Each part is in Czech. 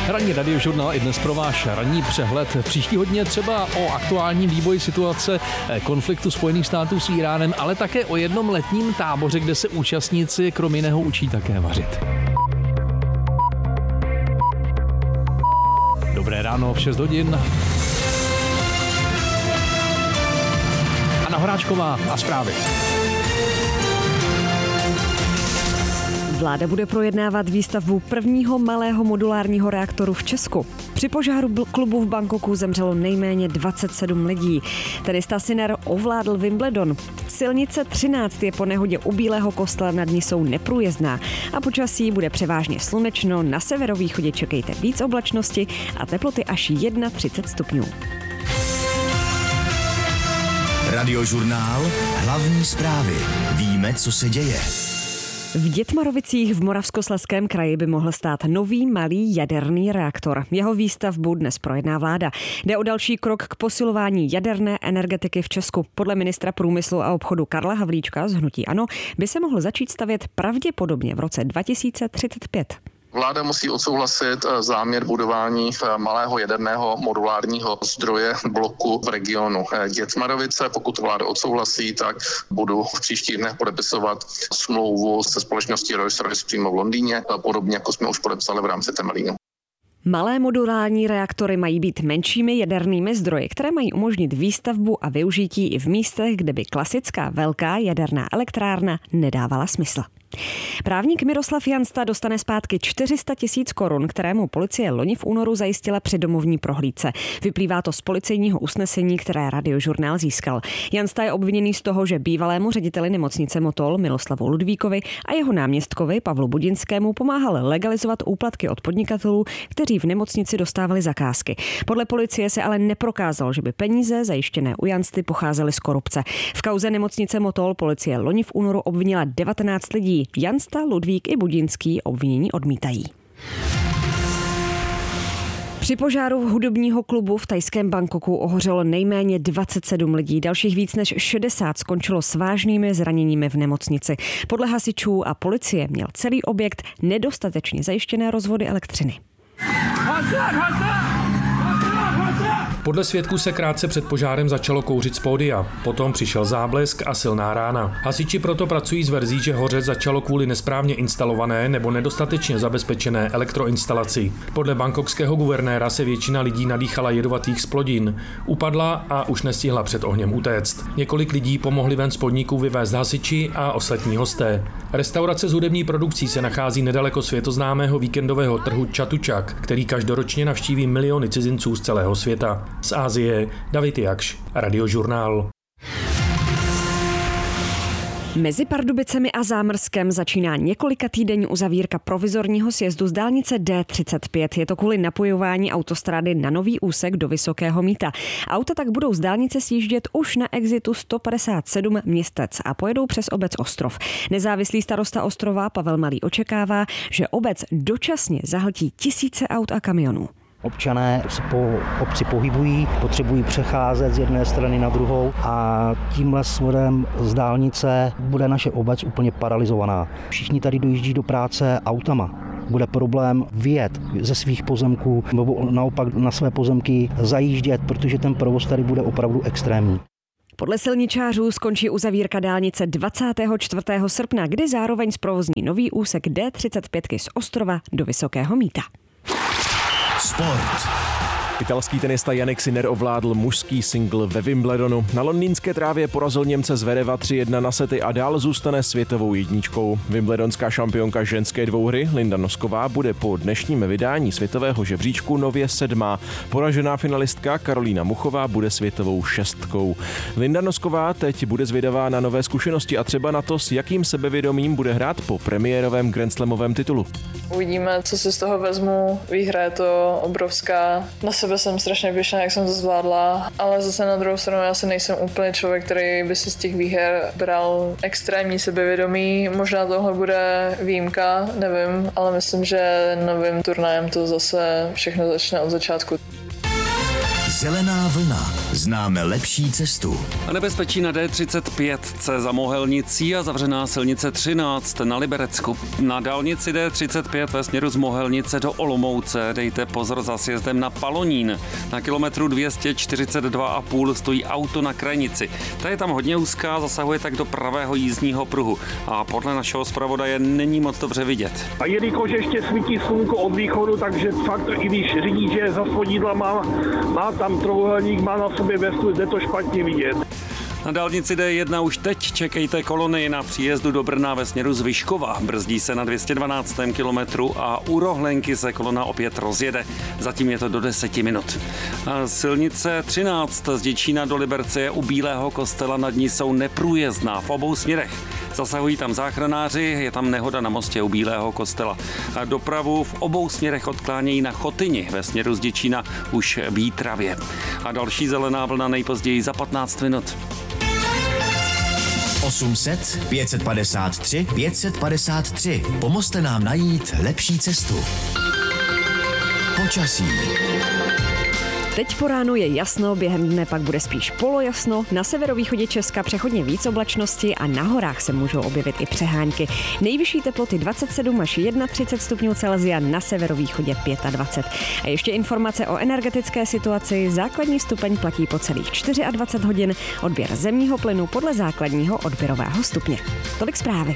Ranní radiožurnál i dnes pro váš ranní přehled. V příští hodně třeba o aktuálním vývoji situace konfliktu Spojených států s Iránem, ale také o jednom letním táboře, kde se účastníci krom jiného učí také vařit. Dobré ráno, v 6 hodin. Anna Horáčková a zprávy. Vláda bude projednávat výstavbu prvního malého modulárního reaktoru v Česku. Při požáru klubu v Bangkoku zemřelo nejméně 27 lidí. Tenista Sinner ovládl Wimbledon. Silnice 13 je po nehodě u Bílého Kostela, nad ní jsou neprůjezdná a počasí bude převážně slunečno, na severovýchodě čekejte víc oblačnosti a teploty až 31 stupňů. Radiožurnál, hlavní zprávy. Víme, co se děje. V Dětmarovicích v Moravskoslezském kraji by mohl stát nový malý jaderný reaktor. Jeho výstavbu dnes projedná vláda. Jde o další krok k posilování jaderné energetiky v Česku. Podle ministra průmyslu a obchodu Karla Havlíčka z hnutí ANO by se mohl začít stavět pravděpodobně v roce 2035. Vláda musí odsouhlasit záměr budování malého jaderného modulárního zdroje bloku v regionu Dětmarovice. Pokud vláda odsouhlasí, tak budu v příštích dnech podepisovat smlouvu se společností Rolls-Royce přímo v Londýně, podobně jako jsme už podepsali v rámci Temelínu. Malé modulární reaktory mají být menšími jadernými zdroji, které mají umožnit výstavbu a využití i v místech, kde by klasická velká jaderná elektrárna nedávala smysl. Právník Miroslav Jansta dostane zpátky 400 000 korun, kterému policie loni v únoru zajistila při domovní prohlídce. Vyplývá to z policejního usnesení, které Radiožurnál získal. Jansta je obviněný z toho, že bývalému řediteli nemocnice Motol Miloslavu Ludvíkovi a jeho náměstkovi Pavlu Budinskému pomáhal legalizovat úplatky od podnikatelů, kteří v nemocnici dostávali zakázky. Podle policie se ale neprokázalo, že by peníze zajištěné u Jansty pocházely z korupce. V kauze nemocnice Motol policie loni v únoru obvinila 19 lidí. Jansta, Ludvík i Budinský obvinění odmítají. Při požáru hudebního klubu v thajském Bangkoku ohořelo nejméně 27 lidí. Dalších víc než 60 skončilo s vážnými zraněními v nemocnici. Podle hasičů a policie měl celý objekt nedostatečně zajištěné rozvody elektřiny. Podle svědků se krátce před požárem začalo kouřit z pódia. Potom přišel záblesk a silná rána. Hasiči proto pracují s verzí, že hořet začalo kvůli nesprávně instalované nebo nedostatečně zabezpečené elektroinstalaci. Podle bangkokského guvernéra se většina lidí nadýchala jedovatých splodin. Upadla a už nestihla před ohněm utéct. Několik lidí pomohli ven z podniku vyvést hasiči a ostatní hosté. Restaurace s hudební produkcí se nachází nedaleko světoznámého víkendového trhu Chatuchak, který každoročně navštíví miliony cizinců z celého světa. Z Asie David Jakš, Radiožurnál. Mezi Pardubicemi a Zámrskem začíná několikatýdenní uzavírka provizorního sjezdu z dálnice D35. Je to kvůli napojování autostrady na nový úsek do Vysokého Mýta. Auta tak budou z dálnice sjíždět už na exitu 157 Městec a pojedou přes obec Ostrov. Nezávislý starosta Ostrova Pavel Malý očekává, že obec dočasně zahltí tisíce aut a kamionů. Občané se po obci pohybují, potřebují přecházet z jedné strany na druhou a tímhle směrem z dálnice bude naše obec úplně paralizovaná. Všichni tady dojíždí do práce autama. Bude problém vyjet ze svých pozemků nebo naopak na své pozemky zajíždět, protože ten provoz tady bude opravdu extrémní. Podle silničářů skončí uzavírka dálnice 24. srpna, kdy zároveň zprovozní nový úsek D35 z Ostrova do Vysokého Mýta. Sport. Italský tenista Jannik Sinner ovládl mužský singl ve Wimbledonu. Na londýnské trávě porazil Němce Zvereva 3-1 na sety a dál zůstane světovou jedničkou. Wimbledonská šampionka ženské dvouhry Linda Nosková bude po dnešním vydání světového žebříčku nově 7. Poražená finalistka Karolína Muchová bude světovou 6. Linda Nosková teď bude zvědavá na nové zkušenosti a třeba na to, s jakým sebevědomím bude hrát po premiérovém grandslamovém titulu. Uvidíme, co si z toho vezmu. Výhra je to obrovská. Na sebe jsem strašně pyšná, jak jsem to zvládla, ale zase na druhou stranu já se nejsem úplně člověk, který by si z těch výher bral extrémní sebevědomí. Možná tohle bude výjimka, nevím, ale myslím, že novým turnajem to zase všechno začne od začátku. Zelená vlna. Známe lepší cestu. A nebezpečí na D35 za Mohelnicí a zavřená silnice 13 na Liberecku. Na dálnici D35 ve směru z Mohelnice do Olomouce dejte pozor za sjezdem na Palonín. Na kilometru 242,5 stojí auto na krajnici. Ta je tam hodně úzká, zasahuje tak do pravého jízdního pruhu a podle našeho zpravodaje není moc dobře vidět. A jelikož ještě svítí slunko od východu, takže fakt, i když řidič je za svodidla, má tam trojúhelník, má na sobě vestu, jde to špatně vidět. Na dálnici D1 už teď čekejte kolony na příjezdu do Brna ve směru z Vyškova. Brzdí se na 212. kilometru a u Rohlenky se kolona opět rozjede. Zatím je to do 10 minut. A silnice 13 z Děčína do Liberce je u Bílého Kostela, nad ní jsou neprůjezdná v obou směrech. Zasahují tam záchranáři, je tam nehoda na mostě u Bílého Kostela. A dopravu v obou směrech odklánějí na Chotyni ve směru z Děčína už v Jítravě. A další zelená vlna nejpozději za 15 minut. 800 553 553. Pomozte nám najít lepší cestu. Počasí. Teď po ránu je jasno, během dne pak bude spíš polojasno, na severovýchodě Česka přechodně víc oblačnosti a na horách se můžou objevit i přehánky. Nejvyšší teploty 27 až 31 stupňů Celsia, na severovýchodě 25. A ještě informace o energetické situaci. Základní stupeň platí po celých 24 hodin, odběr zemního plynu podle základního odběrového stupně. Tolik zprávy.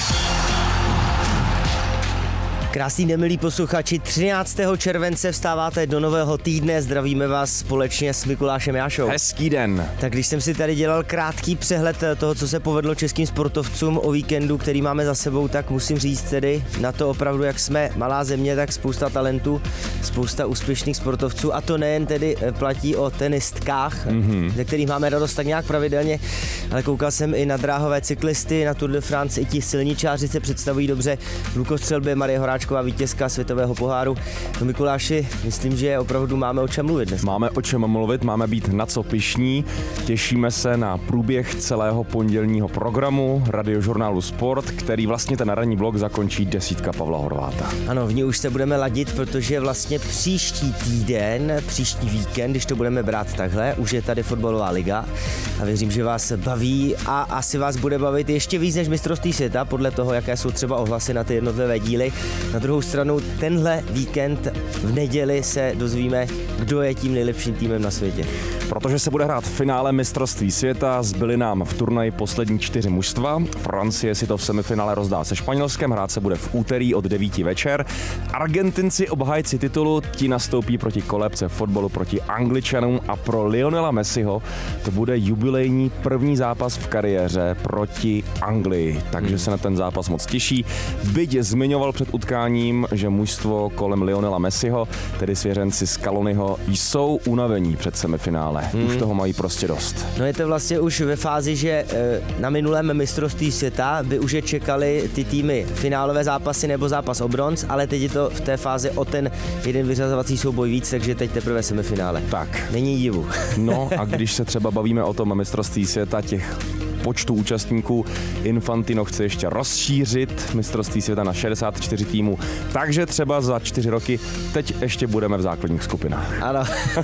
Krásný den, milí posluchači, 13. července vstáváte do nového týdne, zdravíme vás společně s Mikulášem Jášou. Hezký den. Tak když jsem si tady dělal krátký přehled toho, co se povedlo českým sportovcům o víkendu, který máme za sebou, tak musím říct tedy na to opravdu, jak jsme malá země, tak spousta talentů, spousta úspěšných sportovců a to nejen tedy platí o tenistkách, ze kterých máme radost tak nějak pravidelně, ale koukal jsem i na dráhové cyklisty, na Tour de France, i ti silničáři se představují dobře, v lukostřelbě Marie Horáčková, vítězka světového poháru. No Mikuláši, myslím, že opravdu máme o čem mluvit dnes. Máme o čem mluvit, máme být na co pyšní. Těšíme se na průběh celého pondělního programu Radiožurnálu Sport, který vlastně ten ranní blok zakončí desítka Pavla Horváta. Ano, v ní už se budeme ladit, protože vlastně příští týden, příští víkend, když to budeme brát takhle, už je tady fotbalová liga a věřím, že vás baví a asi vás bude bavit ještě víc než mistrovství světa, podle toho, jaké jsou třeba ohlasy na ty jednotlivé díly. Na druhou stranu, tenhle víkend v neděli se dozvíme, kdo je tím nejlepším týmem na světě. Protože se bude hrát v finále mistrovství světa, zbyly nám v turnaji poslední 4 mužstva. Francie si to v semifinále rozdá se Španělskem, hrát se bude v úterý od 9 večer. Argentinci, obhájci titulu, ti nastoupí proti kolébce fotbalu proti Angličanům a pro Lionela Messiho to bude jubilejní první zápas v kariéře proti Anglii. Takže se na ten zápas moc těší. Byť zmiňoval před utkáním, že mužstvo kolem Lionela Messiho, tedy svěřenci Scaloniho, jsou unavení před semifinále. Už toho mají prostě dost. No je to vlastně už ve fázi, že na minulém mistrovství světa by už je čekali ty týmy finálové zápasy nebo zápas o bronz, ale teď je to v té fázi o ten jeden vyřazovací souboj víc, takže teď teprve semifinále. Tak. Není divu. No a když se třeba bavíme o tom mistrovství světa, těch počtu účastníků, Infantino chce ještě rozšířit mistrovství světa na 64 týmů, takže třeba za 4 roky teď ještě budeme v základních skupinách. Ano,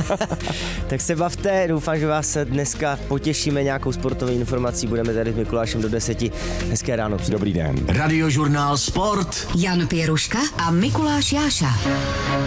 tak se bavte, doufám, že vás dneska potěšíme nějakou sportovní informací, budeme tady s Mikulášem do 10. Hezké ráno. Dobrý den. Radiožurnál Sport. Jan Pěruška a Mikuláš Jáša.